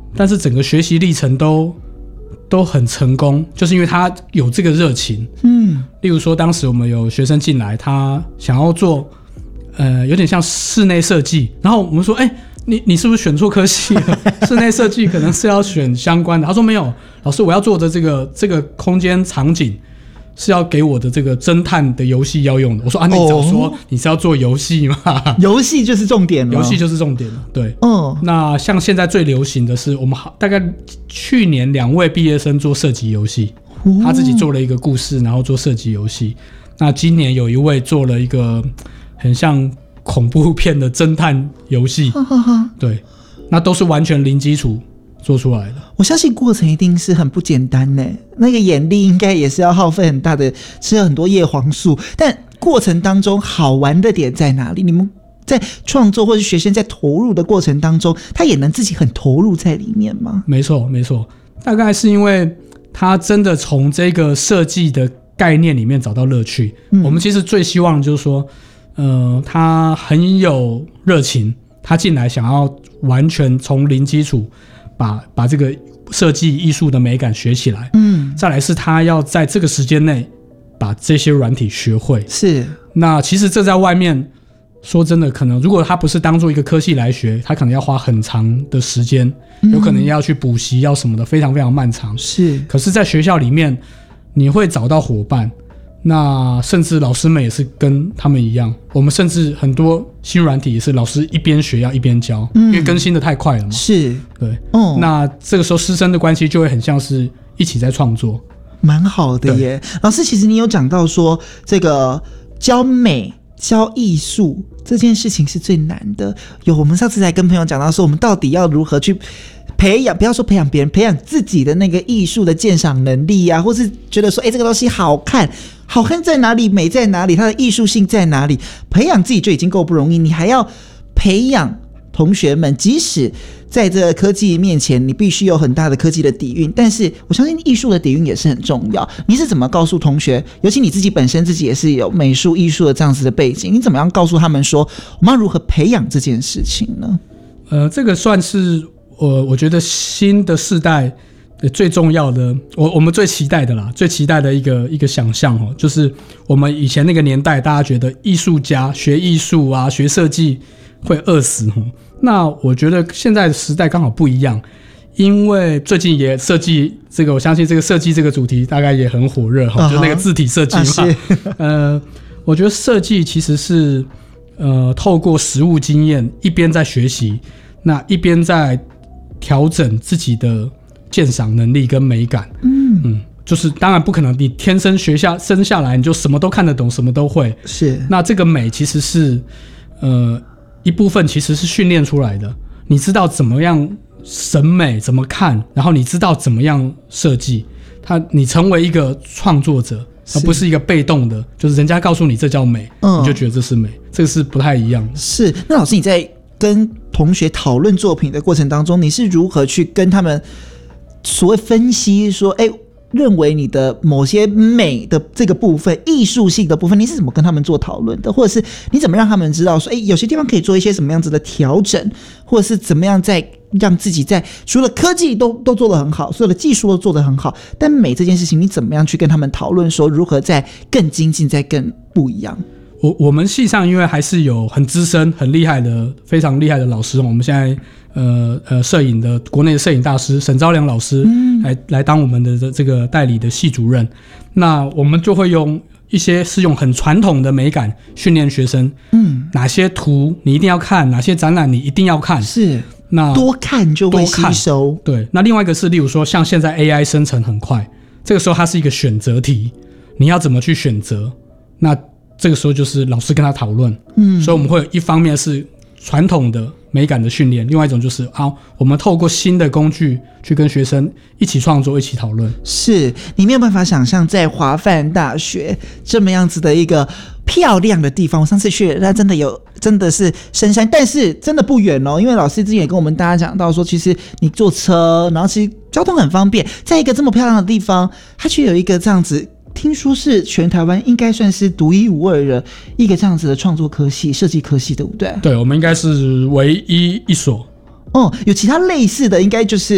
但是整个学习历程都很成功，就是因为他有这个热情。例如说当时我们有学生进来，他想要做有点像室内设计，然后我们说你是不是选错科系了？室内设计可能是要选相关的。他说没有，老师我要做的这个空间场景是要给我的这个侦探的游戏要用的。我说那你早说你是要做游戏吗？ 游戏就是重点了。 游戏就是重点了，对。那像现在最流行的是，我们大概去年2位毕业生做射击游戏，他自己做了一个故事，然后做射击游戏。那今年有一位做了一个很像恐怖片的侦探游戏，对，那都是完全零基础做出来的。 我相信过程一定是很不简单呢，那个眼力应该也是要耗费很大的，吃了很多叶黄素。但过程当中好玩的点在哪里？你们在创作或是学生在投入的过程当中，他也能自己很投入在里面吗？ 没错没错，大概是因为他真的从这个设计的概念里面找到乐趣。我们其实最希望就是说他很有热情，他进来想要完全从零基础把这个设计艺术的美感学起来。再来是他要在这个时间内把这些软体学会。 是， 那其实这在外面说真的，可能如果他不是当做一个科系来学，他可能要花很长的时间，有可能要去补习要什么的，非常非常漫长。 是， 可是在学校里面你会找到伙伴，那甚至老师们也是跟他们一样，我们甚至很多新软体也是老师一边学要一边教，因为更新的太快了嘛。 是， 对。那这个时候师生的关系就会很像是一起在创作， 蛮好的耶。老师，其实你有讲到说这个教美教艺术这件事情是最难的。我们上次才跟朋友讲到说，我们到底要如何去培养，不要说培养别人，培养自己的那个艺术的鉴赏能力啊，或是觉得说这个东西好看在哪里，美在哪里，它的艺术性在哪里，培养自己就已经够不容易，你还要培养同学们，即使在这个科技面前你必须有很大的科技的底蕴，但是我相信艺术的底蕴也是很重要。你是怎么告诉同学，尤其你自己本身自己也是有美术艺术的这样子的背景，你怎么样告诉他们说我们要如何培养这件事情呢？ 这个算是我觉得新的世代最重要的，我们最期待的啦，最期待的一个想象就是我们以前那个年代，大家觉得艺术家学艺术啊，学设计会饿死。那我觉得现在的时代刚好不一样，因为最近也设计这个，我相信这个设计这个主题大概也很火热，就那个字体设计嘛。我觉得设计其实是透过实务经验，一边在学习，那一边在调整自己的鉴赏能力跟美感。就是当然不可能你天生生下来你就什么都看得懂，什么都会。 是， 那这个美其实是一部分其实是训练出来的，你知道怎么样审美怎么看，然后你知道怎么样设计你成为一个创作者，而不是一个被动的，就是人家告诉你这叫美，你就觉得这是美，这个是不太一样的。 是，那老师你在跟同学讨论作品的过程当中，你是如何去跟他们所谓分析说认为你的某些美的这个部分，艺术性的部分，你是怎么跟他们做讨论的？或者是你怎么让他们知道说有些地方可以做一些什么样子的调整，或者是怎么样在让自己在除了科技都做得很好，所有的技术都做得很好，但美这件事情你怎么样去跟他们讨论说如何再更精进，再更不一样？ 我们系上因为还是有很资深很厉害的非常厉害的老师，我们现在摄影的国内的摄影大师沈昭良老师来当我们的这个代理的系主任。那我们就会用一些是用很传统的美感训练学生，哪些图你一定要看，哪些展览你一定要看， 是那多看就会吸收。 对，那另外一个是例如说像现在 AI 生成很快，这个时候它是一个选择题，你要怎么去选择，那这个时候就是老师跟他讨论。所以我们会有一方面是传统的美感的训练，另外一种就是我们透过新的工具去跟学生一起创作一起讨论。是， 你没有办法想象在华梵大学这么样子的一个漂亮的地方，我上次去那真的是深山，但是真的不远因为老师之前也跟我们大家讲到说，其实你坐车然后其实交通很方便，在一个这么漂亮的地方，它却有一个这样子，听说是全台湾应该算是独一无二的一个这样子的创作科系、设计科系，对不对？ 对，我们应该是唯一一所。 有其他类似的应该就是